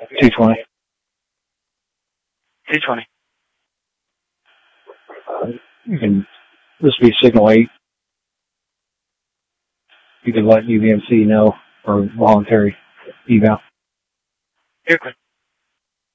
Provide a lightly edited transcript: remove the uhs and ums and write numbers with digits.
220. 220. This will be signal 8. You could let UVMC know for voluntary eval. You're good.